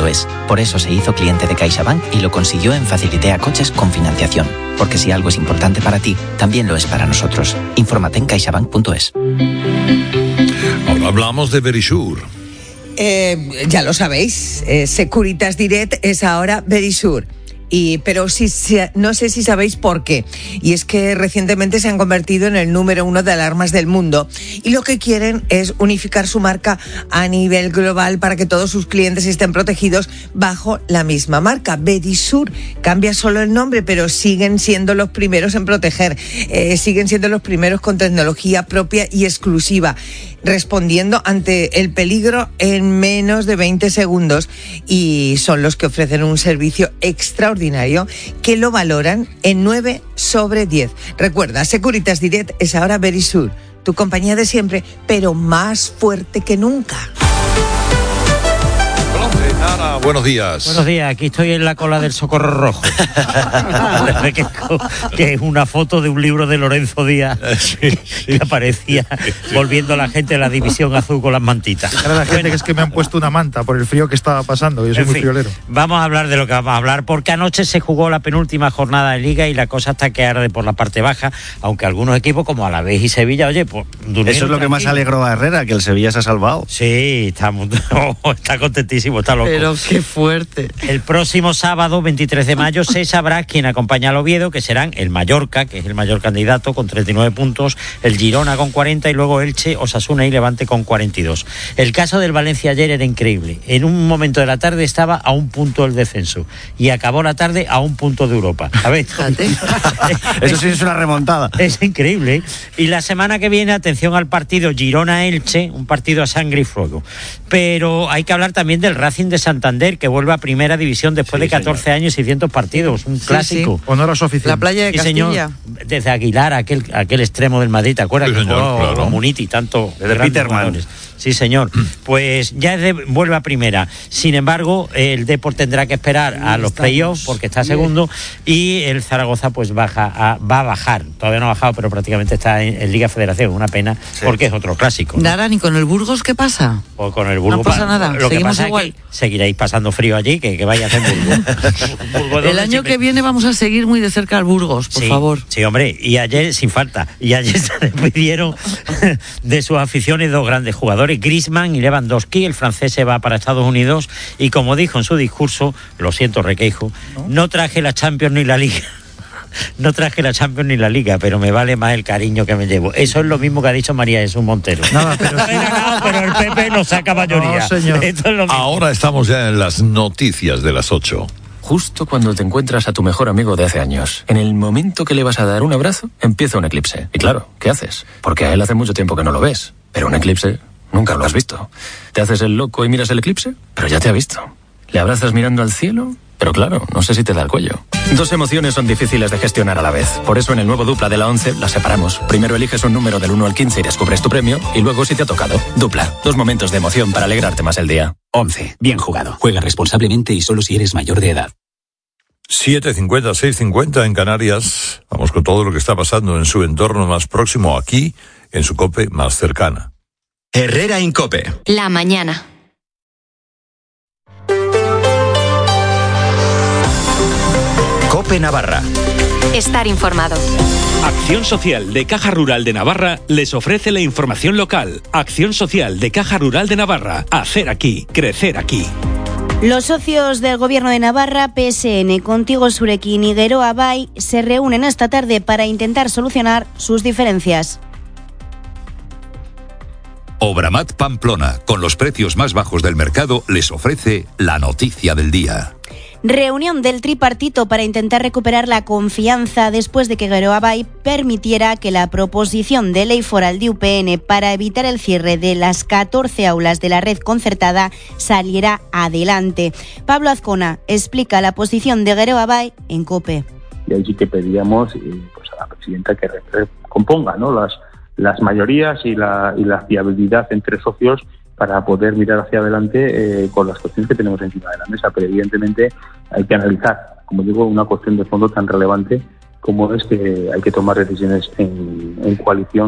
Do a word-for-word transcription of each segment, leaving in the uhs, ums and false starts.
punto es. Por eso se hizo cliente de CaixaBank y lo consiguió en Facilitea Coches con financiación. Porque si algo es importante para ti, también lo es para nosotros. Infórmate en caixabank punto es. Ahora hablamos de Verisure. Eh, ya lo sabéis, eh, Securitas Direct es ahora Verisure. Y, pero sí, sí, no sé si sabéis por qué. Y es que recientemente se han convertido en el número uno de alarmas del mundo. Y lo que quieren es unificar su marca a nivel global para que todos sus clientes estén protegidos bajo la misma marca. Verisure cambia solo el nombre, pero siguen siendo los primeros en proteger. Eh, siguen siendo los primeros con tecnología propia y exclusiva, respondiendo ante el peligro en menos de veinte segundos. Y son los que ofrecen un servicio extraordinario que lo valoran en nueve sobre diez. Recuerda, Securitas Direct es ahora Verisure, tu compañía de siempre, pero más fuerte que nunca. Nara, buenos días. Buenos días, aquí estoy en la cola del Socorro Rojo. que, que es una foto de un libro de Lorenzo Díaz que, que aparecía volviendo a la gente a la división azul con las mantitas. Ahora la gente bueno, que es que me han puesto una manta por el frío que estaba pasando, yo soy en muy fin, friolero. Vamos a hablar de lo que vamos a hablar, porque anoche se jugó la penúltima jornada de Liga y la cosa está que arde por la parte baja, aunque algunos equipos como Alavés y Sevilla, oye, pues... Eso es lo que más alegró a Herrera, que el Sevilla se ha salvado. Sí, está, oh, está contentísimo, está loco. Pero qué fuerte. El próximo sábado, veintitrés de mayo, se sabrá quién acompaña al Oviedo, que serán el Mallorca, que es el mayor candidato, con treinta y nueve puntos, el Girona con cuarenta y luego Elche, Osasuna y Levante con cuarenta y dos. El caso del Valencia ayer era increíble. En un momento de la tarde estaba a un punto del descenso y acabó la tarde a un punto de Europa. A ver, eso sí es una remontada. Es increíble. Y la semana que viene, atención al partido Girona-Elche, un partido a sangre y fuego. Pero hay que hablar también del Racing de Santander, que vuelve a primera división después sí, de catorce señor. años y seiscientos partidos, un sí, clásico. Sí. Honor a su afición. La playa de sí, Castilla. Señor, desde Aguilar, aquel, aquel extremo del Madrid, ¿te acuerdas? Sí, que señor, jugó claro. Muniti, tanto de Peterman. Sí, señor. Pues ya es de, vuelve a primera. Sin embargo, el Depor tendrá que esperar a los playoffs porque está segundo y el Zaragoza pues baja a, va a bajar. Todavía no ha bajado, pero prácticamente está en, en Liga Federación. Una pena sí. porque es otro clásico, ¿no? Nada, ni con el Burgos, ¿qué pasa? O con el Burgos. No pasa nada, lo seguimos que pasa igual. Es que seguiréis pasando frío allí, que, que vaya a hacer Burgos. Burgos el año siempre... que viene vamos a seguir muy de cerca al Burgos, por sí, favor. Sí, hombre, y ayer, sin falta, y ayer se despidieron de sus aficiones dos grandes jugadores, Griezmann y Lewandowski. El francés se va para Estados Unidos y, como dijo en su discurso, lo siento, Requeijo, no, no traje la Champions ni la Liga. No traje la Champions ni la Liga, pero me vale más el cariño que me llevo. Eso es lo mismo que ha dicho María Jesús Montero. Nada, pero, sí. no, pero el P P no saca mayoría. No, señor. Esto es lo mismo. Ahora estamos ya en las noticias de las ocho. Justo cuando te encuentras a tu mejor amigo de hace años, en el momento que le vas a dar un abrazo, empieza un eclipse. Y claro, ¿qué haces? Porque a él hace mucho tiempo que no lo ves. Pero un eclipse nunca lo has visto. Te haces el loco y miras el eclipse, pero ya te ha visto. Le abrazas mirando al cielo, pero claro, no sé si te da el cuello. Dos emociones son difíciles de gestionar a la vez. Por eso en el nuevo Dupla de la once las separamos. Primero eliges un número del uno al quince y descubres tu premio, y luego si te ha tocado. Dupla, dos momentos de emoción para alegrarte más el día. once. Bien jugado. Juega responsablemente y solo si eres mayor de edad. siete cincuenta, seis cincuenta en Canarias. Vamos con todo lo que está pasando en su entorno más próximo, aquí, en su COPE más cercana. Herrera en COPE. La mañana. COPE Navarra. Estar informado. Acción Social de Caja Rural de Navarra les ofrece la información local. Acción Social de Caja Rural de Navarra. Hacer aquí, crecer aquí. Los socios del Gobierno de Navarra, P S N, Contigo Surekin y Geroa Bai, se reúnen esta tarde para intentar solucionar sus diferencias. Obramat Pamplona, con los precios más bajos del mercado, les ofrece la noticia del día. Reunión del tripartito para intentar recuperar la confianza después de que Geroa Bai permitiera que la proposición de ley foral de U P N para evitar el cierre de las catorce aulas de la red concertada saliera adelante. Pablo Azcona explica la posición de Geroa Bai en COPE. Y allí que pedíamos eh, pues a la presidenta que componga, ¿no?, las las mayorías y la, y la fiabilidad entre socios para poder mirar hacia adelante eh, con las cuestiones que tenemos encima de la mesa. Pero evidentemente hay que analizar, como digo, una cuestión de fondo tan relevante como es que hay que tomar decisiones en, en coalición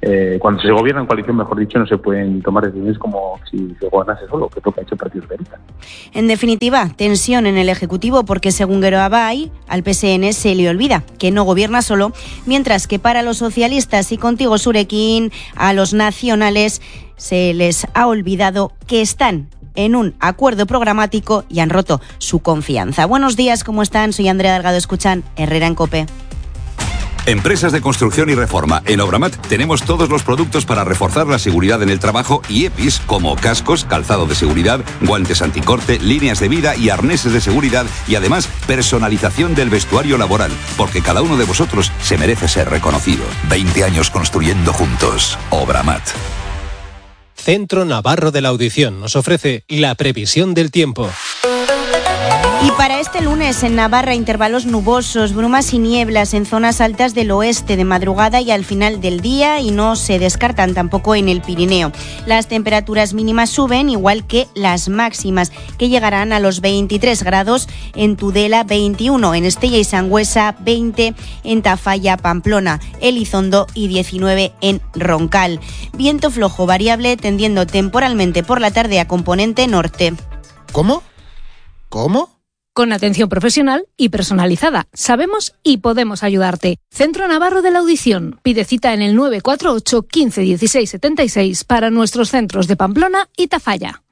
eh, cuando se gobierna en coalición, mejor dicho, no se pueden tomar decisiones como si se gobernase solo, que es lo que ha hecho el Partido Socialista. En definitiva, tensión en el Ejecutivo porque según Geroa Bai, al P S N se le olvida que no gobierna solo, mientras que para los socialistas y contigo Surekin, a los nacionales se les ha olvidado que están en un acuerdo programático y han roto su confianza. Buenos días, ¿cómo están? Soy Andrea Delgado, escuchan Herrera en COPE. Empresas de construcción y reforma. En Obramat tenemos todos los productos para reforzar la seguridad en el trabajo y E P Is como cascos, calzado de seguridad, guantes anticorte, líneas de vida y arneses de seguridad y además personalización del vestuario laboral, porque cada uno de vosotros se merece ser reconocido. veinte años construyendo juntos. Obramat. Centro Navarro de la Audición nos ofrece la previsión del tiempo. Y para este lunes en Navarra, intervalos nubosos, brumas y nieblas en zonas altas del oeste de madrugada y al final del día, y no se descartan tampoco en el Pirineo. Las temperaturas mínimas suben, igual que las máximas, que llegarán a los veintitrés grados en Tudela, veintiuno en Estella y Sangüesa, veinte en Tafalla, Pamplona, Elizondo y diecinueve en Roncal. Viento flojo variable tendiendo temporalmente por la tarde a componente norte. ¿Cómo? ¿Cómo? Con atención profesional y personalizada. Sabemos y podemos ayudarte. Centro Navarro de la Audición. Pide cita en el nueve cuatro ocho, quince, dieciséis, setenta y seis para nuestros centros de Pamplona y Tafalla.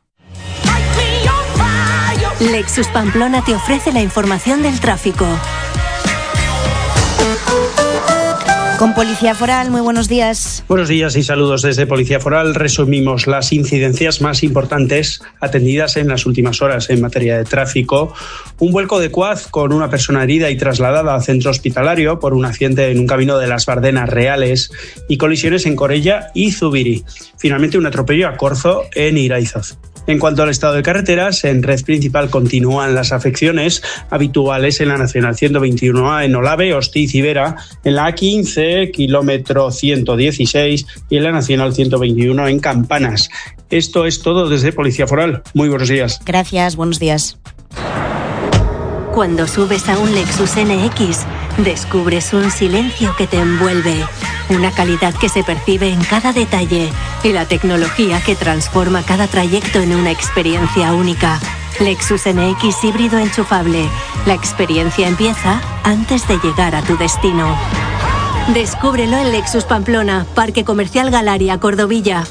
Lexus Pamplona te ofrece la información del tráfico. Con Policía Foral, muy buenos días. Buenos días y saludos desde Policía Foral. Resumimos las incidencias más importantes atendidas en las últimas horas en materia de tráfico. Un vuelco de Cuaz con una persona herida y trasladada al centro hospitalario por un accidente en un camino de las Bardenas Reales y colisiones en Corella y Zubiri. Finalmente un atropello a Corzo en Iraizoz. En cuanto al estado de carreteras, en red principal continúan las afecciones habituales en la Nacional ciento veintiuno A en Olave, Hostiz y Vera, en la A quince, kilómetro ciento dieciséis y en la Nacional ciento veintiuno en Campanas. Esto es todo desde Policía Foral. Muy buenos días. Gracias, buenos días. Cuando subes a un Lexus N X, descubres un silencio que te envuelve, una calidad que se percibe en cada detalle y la tecnología que transforma cada trayecto en una experiencia única. Lexus N X híbrido enchufable. La experiencia empieza antes de llegar a tu destino. Descúbrelo en Lexus Pamplona, Parque Comercial Galaria, Cordovilla.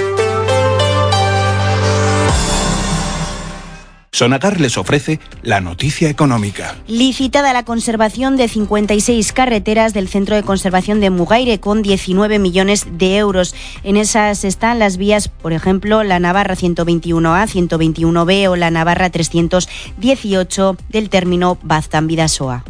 Sonagar les ofrece la noticia económica. Licitada la conservación de cincuenta y seis carreteras del Centro de Conservación de Mugaire con diecinueve millones de euros. En esas están las vías, por ejemplo, la Navarra ciento veintiuno A, ciento veintiuno B o la Navarra trescientos dieciocho del término Baztán-Bidasoa.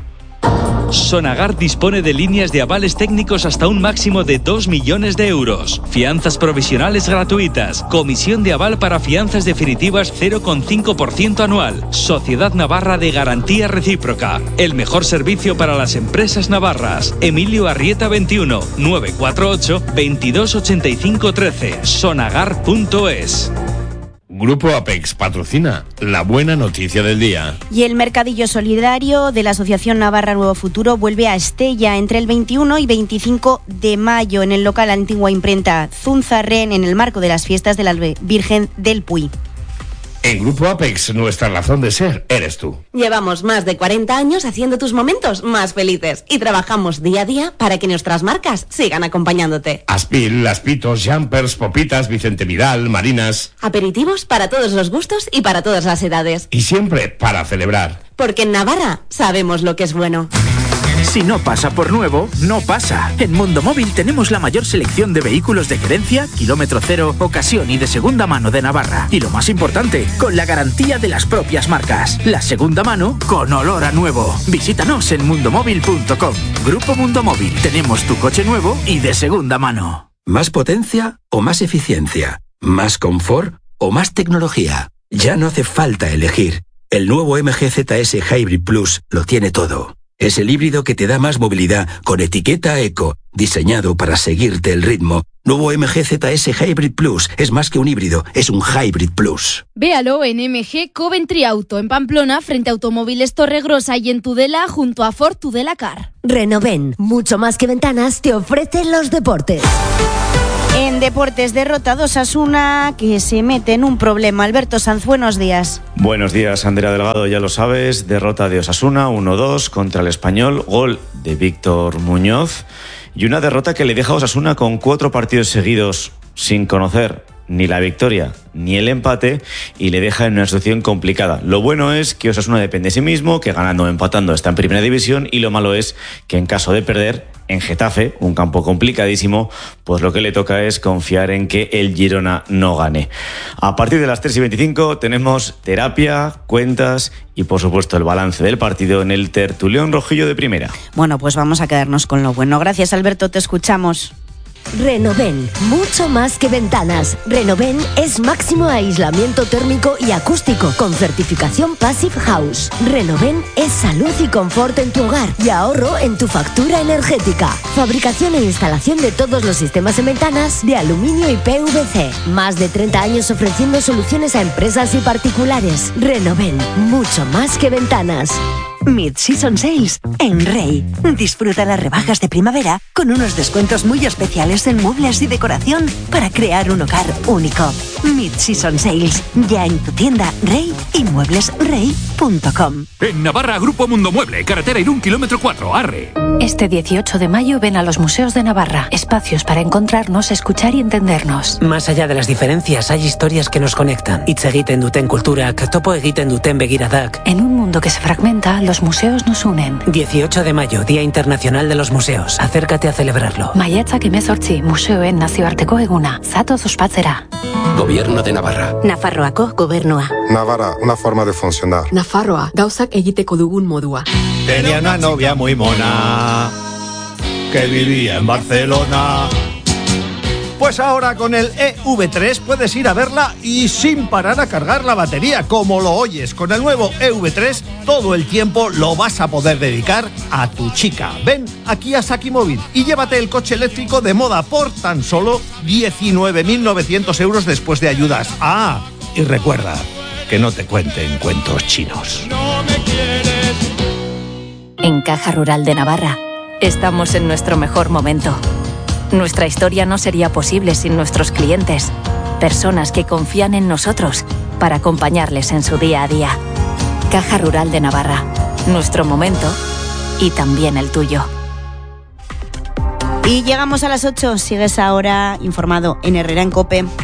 Sonagar dispone de líneas de avales técnicos hasta un máximo de dos millones de euros. Fianzas provisionales gratuitas. Comisión de aval para fianzas definitivas cero coma cinco por ciento anual. Sociedad Navarra de Garantía Recíproca. El mejor servicio para las empresas navarras. Emilio Arrieta veintiuno, nueve cuatro ocho, veintidós ochenta y cinco trece. sonagar punto es. Grupo Apex patrocina la buena noticia del día. Y el Mercadillo Solidario de la Asociación Navarra Nuevo Futuro vuelve a Estella entre el veintiuno y veinticinco de mayo en el local Antigua Imprenta Zunzarren en el marco de las fiestas de la Virgen del Puy. En Grupo Apex, nuestra razón de ser eres tú. Llevamos más de cuarenta años haciendo tus momentos más felices y trabajamos día a día para que nuestras marcas sigan acompañándote. Aspil, Aspitos, Jumpers, Popitas, Vicente Vidal, Marinas. Aperitivos para todos los gustos y para todas las edades. Y siempre para celebrar. Porque en Navarra sabemos lo que es bueno. Si no pasa por nuevo, no pasa. En Mundo Móvil tenemos la mayor selección de vehículos de gerencia, kilómetro cero, ocasión y de segunda mano de Navarra. Y lo más importante, con la garantía de las propias marcas. La segunda mano con olor a nuevo. Visítanos en mundomóvil punto com. Grupo Mundo Móvil. Tenemos tu coche nuevo y de segunda mano. ¿Más potencia o más eficiencia? ¿Más confort o más tecnología? Ya no hace falta elegir. El nuevo M G Z S Hybrid Plus lo tiene todo. Es el híbrido que te da más movilidad con etiqueta eco, diseñado para seguirte el ritmo. Nuevo M G Z S Hybrid Plus es más que un híbrido, es un Hybrid Plus. Véalo en M G Coventry Auto, en Pamplona, frente a Automóviles Torregrosa y en Tudela, junto a Ford Tudela Car. Renoven, mucho más que ventanas, te ofrecen los deportes. En deportes, derrota de Osasuna, que se mete en un problema. Alberto Sanz, buenos días. Buenos días, Andrea Delgado, ya lo sabes, derrota de Osasuna uno dos contra el Español, gol de Víctor Muñoz y una derrota que le deja a Osasuna con cuatro partidos seguidos sin conocer ni la victoria ni el empate y le deja en una situación complicada. Lo bueno es que Osasuna depende de sí mismo, que ganando o empatando está en primera división, y lo malo es que en caso de perder en Getafe, un campo complicadísimo, pues lo que le toca es confiar en que el Girona no gane. A partir de las tres y veinticinco tenemos terapia, cuentas y por supuesto el balance del partido en el tertulión rojillo de primera. Bueno, pues vamos a quedarnos con lo bueno. Gracias, Alberto, te escuchamos. Renoven, mucho más que ventanas. Renoven es máximo aislamiento térmico y acústico con certificación Passive House. Renoven es salud y confort en tu hogar y ahorro en tu factura energética. Fabricación e instalación de todos los sistemas en ventanas de aluminio y P V C. Más de treinta años ofreciendo soluciones a empresas y particulares. Renoven, mucho más que ventanas. Mid-Season Sales en Rey. Disfruta las rebajas de primavera con unos descuentos muy especiales en muebles y decoración para crear un hogar único. Mid-Season Sales, ya en tu tienda Rey y muebles rey punto com. En Navarra, Grupo Mundo Mueble, carretera Irún, kilómetro cuatro, Arre. Este dieciocho de mayo ven a los museos de Navarra. Espacios para encontrarnos, escuchar y entendernos. Más allá de las diferencias, hay historias que nos conectan. Hitz egiten duten kulturak, topo egiten duten begiradak. En un mundo que se fragmenta, los museos nos unen. dieciocho de mayo, Día Internacional de los Museos. Acércate a celebrarlo. Maiatzak hemezortzi, museoen nazioarteko eguna. Zatoz ospatzera. Gobierno de Navarra. Nafarroako gobernua. Navarra, una forma de funcionar. Nafarroa, gauzak egiteko dugun modua. Tenía una novia muy mona que vivía en Barcelona. Pues ahora con el E V tres puedes ir a verla y sin parar a cargar la batería, como lo oyes. Con el nuevo E V tres todo el tiempo lo vas a poder dedicar a tu chica. Ven aquí a Saki Móvil y llévate el coche eléctrico de moda por tan solo diecinueve mil novecientos euros después de ayudas. Ah, y recuerda que no te cuenten cuentos chinos. En Caja Rural de Navarra estamos en nuestro mejor momento. Nuestra historia no sería posible sin nuestros clientes, personas que confían en nosotros para acompañarles en su día a día. Caja Rural de Navarra, nuestro momento y también el tuyo. Y llegamos a las ocho. Sigues ahora informado en Herrera en COPE.